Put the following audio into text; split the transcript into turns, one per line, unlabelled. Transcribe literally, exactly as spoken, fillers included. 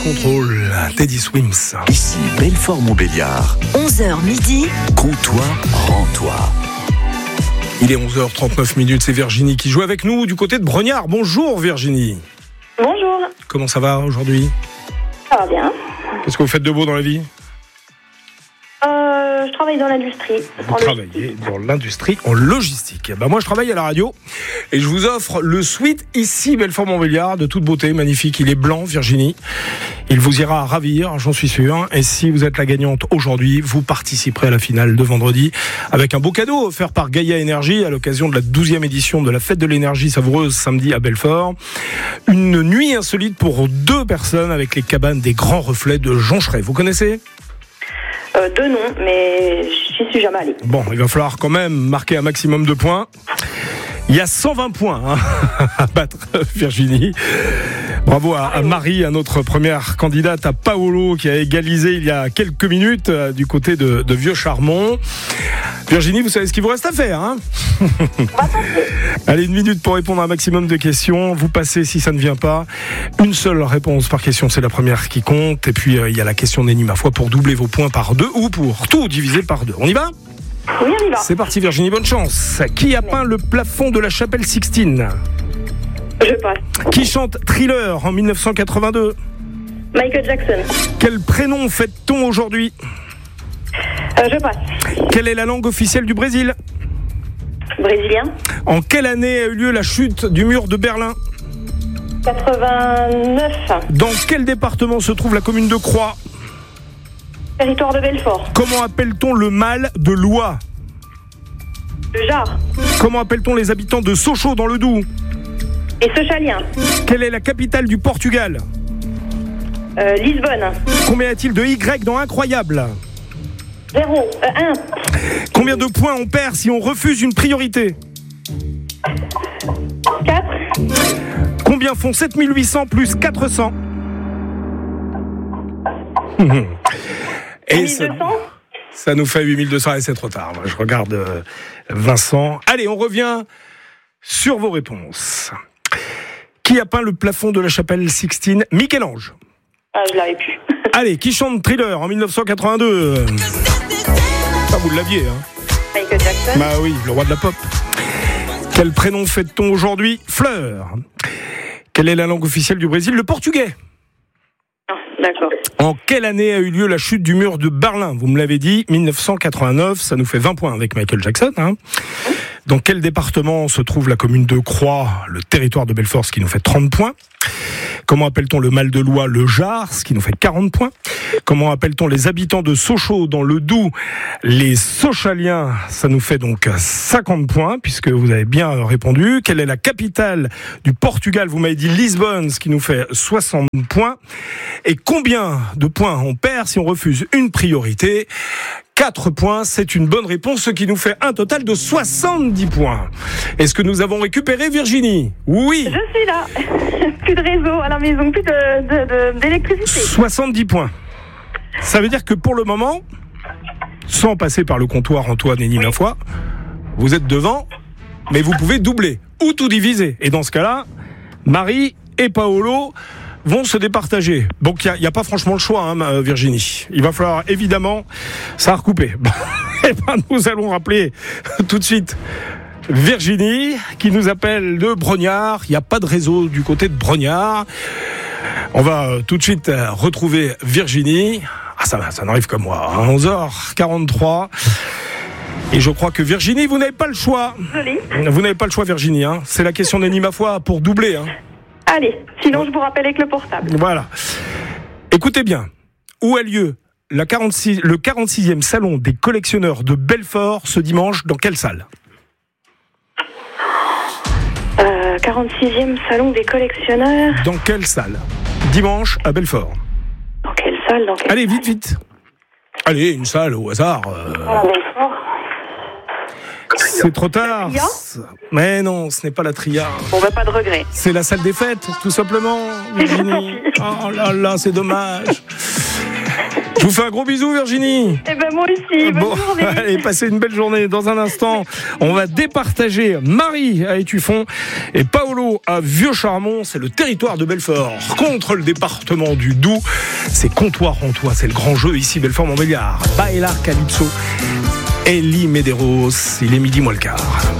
Control, Teddy Swims.
Ici Belfort-Montbéliard.
onze heures midi.
Comptoir, rends-toi.
Il est onze heures trente-neuf minutes, c'est Virginie qui joue avec nous du côté de Brognard. Bonjour Virginie.
Bonjour.
Comment ça va aujourd'hui ?
Ça va bien.
Qu'est-ce que vous faites de beau dans la vie ?
Euh, je travaille dans l'industrie.
Vous travaillez dans l'industrie en logistique. Bah moi je travaille à la radio et je vous offre le suite ici Belfort-Montbéliard de toute beauté, magnifique. Il est blanc Virginie. Il vous ira ravir, j'en suis sûr. Et si vous êtes la gagnante aujourd'hui, vous participerez à la finale de vendredi avec un beau cadeau offert par Gaïa Énergie à l'occasion de la douzième édition de la fête de l'énergie savoureuse samedi à Belfort. Une nuit insolite pour deux personnes avec les cabanes des Grands Reflets de Joncheret. Vous connaissez ?
Euh, deux noms, mais j'y suis jamais allée.
Bon, il va falloir quand même marquer un maximum de points. Il y a cent vingt points hein, à battre, Virginie. Bravo à, à Marie, à notre première candidate, à Paolo, qui a égalisé il y a quelques minutes euh, du côté de, de Vieux-Charmont. Virginie, vous savez ce qu'il vous reste à faire, hein ? Allez, une minute pour répondre à un maximum de questions. Vous passez si ça ne vient pas. Une seule réponse par question, c'est la première qui compte. Et puis, euh, il y a la question Nenny, ma foi, pour doubler vos points par deux ou pour tout diviser par deux. On y va ?
Oui, on y va.
C'est parti Virginie, bonne chance. Qui a peint le plafond de la chapelle Sixtine ?
Je passe.
Qui chante Thriller en dix-neuf cent quatre-vingt-deux ?
Michael Jackson.
Quel prénom fête-t-on aujourd'hui ?
Euh, je passe.
Quelle est la langue officielle du Brésil ?
Brésilien.
En quelle année a eu lieu la chute du mur de Berlin ?
quatre-vingt-neuf.
Dans quel département se trouve la commune de Croix ?
Territoire de Belfort.
Comment appelle-t-on le mal de Loie ?
Le Jard.
Comment appelle-t-on les habitants de Sochaux dans le Doubs ?
Et Sochalien.
Quelle est la capitale du Portugal ?
Euh, Lisbonne.
Combien y a-t-il de Y dans Incroyable ?
Zéro. Euh, un.
Combien de points on perd si on refuse une priorité ?
Quatre.
Combien font sept mille huit cents plus quatre cents ? Et ça, ça nous fait huit mille deux cents et c'est trop tard. Je regarde euh, Vincent. Allez, on revient sur vos réponses. Qui a peint le plafond de la chapelle Sixtine ? Michel-Ange.
Ah, je l'avais plus.
Allez, qui chante Thriller en dix-neuf cent quatre-vingt-deux ? Ah, vous l'aviez, hein ?
Michael Jackson.
Bah oui, le roi de la pop. Quel prénom fête-t-on aujourd'hui ? Fleur. Quelle est la langue officielle du Brésil ? Le portugais.
Ah, d'accord.
En quelle année a eu lieu la chute du mur de Berlin ? Vous me l'avez dit, dix-neuf cent quatre-vingt-neuf, ça nous fait vingt points avec Michael Jackson. Hein. Dans quel département se trouve la commune de Croix, le territoire de Belfort, ce qui nous fait trente points ? Comment appelle-t-on le mal de Loie ? Le Jard, ce qui nous fait quarante points. Comment appelle-t-on les habitants de Sochaux dans le Doubs ? Les Sochaliens, ça nous fait donc cinquante points, puisque vous avez bien répondu. Quelle est la capitale du Portugal ? Vous m'avez dit Lisbonne, ce qui nous fait soixante points. Et combien de points on perd si on refuse une priorité ? quatre points, c'est une bonne réponse, ce qui nous fait un total de soixante-dix points. Est-ce que nous avons récupéré Virginie ? Oui.
Je suis là. Plus de réseau à la maison, plus de, de, de, d'électricité.
soixante-dix points. Ça veut dire que pour le moment, sans passer par le comptoir Antoine et Nenny, ma foi, vous êtes devant, mais vous pouvez doubler ou tout diviser. Et dans ce cas-là, Marie et Paolo vont se départager. Donc il n'y a, a pas franchement le choix, hein, Virginie. Il va falloir évidemment ça recouper. Bon, et ben nous allons rappeler tout de suite Virginie qui nous appelle de Brognard. Il n'y a pas de réseau du côté de Brognard. On va tout de suite retrouver Virginie. Ah ça, ça n'arrive comme moi. À onze heures quarante-trois. Et je crois que Virginie, vous n'avez pas le choix.
Joli.
Vous n'avez pas le choix, Virginie. Hein. C'est la question Nenny, ma foi, pour doubler. Hein.
Allez, sinon je vous rappelle avec le portable.
Voilà. Écoutez bien, où a lieu la quarante-six, le quarante-sixième salon des collectionneurs de Belfort ce dimanche ? Dans quelle salle ?
euh, quarante-sixième salon des collectionneurs.
Dans quelle salle ? Dimanche à Belfort.
Dans quelle salle dans quelle
Allez,
salle
vite, vite. Allez, une salle au hasard. Euh...
À Belfort.
C'est trop tard. Mais non, ce n'est pas la Tria.
On va pas de regret.
C'est la salle des fêtes, tout simplement, Virginie. Oh là là, c'est dommage. Je vous fais un gros bisou, Virginie.
Eh ben moi aussi, bonne
Bon,
journée.
allez, passez une belle journée. Dans un instant, on va départager Marie à Étueffont et Paolo à Vieux-Charmont. C'est le territoire de Belfort contre le département du Doubs. C'est Comptoir-Rantois, c'est le grand jeu ici, Belfort-Montbéliard. Bailar Calypso, Elie Medeiros. Il est midi moins le quart.